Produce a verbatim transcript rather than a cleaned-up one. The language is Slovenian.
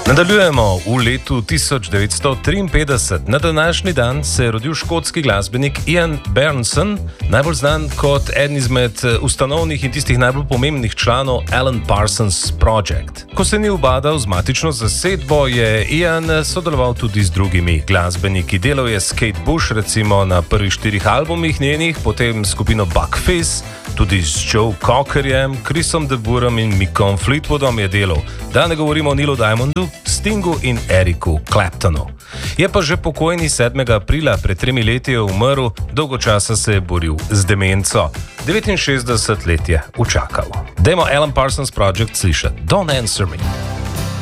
Nadaljujemo v letu tisoč devetsto triinpetdeset. Na današnji dan se je rodil škotski glasbenik Ian Berenson, najbolj znan kot eden izmed ustanovnih in tistih najbolj pomembnih članov Alan Parsons Project. Ko se ni ubadal z matično zasedbo, je Ian sodeloval tudi z drugimi glasbeniki. Delal je s Kate Bush, recimo na prvih štirih albumih njenih, potem skupino Buck Fizz, tudi z Joe Cockerjem, Chrisom de Burrom in Mickom Fleetwoodom je delal. Da ne govorimo o Neelu Diamondu, Stingu in Ericu Claptonu. Je pa že pokojni sedmega aprila pred tremi leti je umrl, dolgo časa se je boril z demenco. devetinšestdeset let je učakal. Dajmo Alan Parsons Project slišati. Don't Answer Me.